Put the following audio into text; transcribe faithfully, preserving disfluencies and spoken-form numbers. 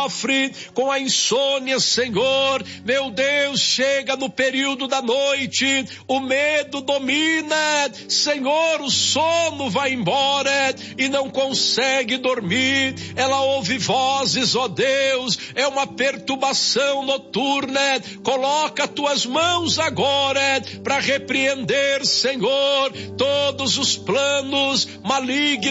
sofre com a insônia, Senhor, meu Deus, chega no período da noite, o medo domina, Senhor, o sono vai embora e não consegue dormir, ela ouve vozes, ó Deus, é uma perturbação noturna, coloca tuas mãos agora para repreender, Senhor, todos os planos malignos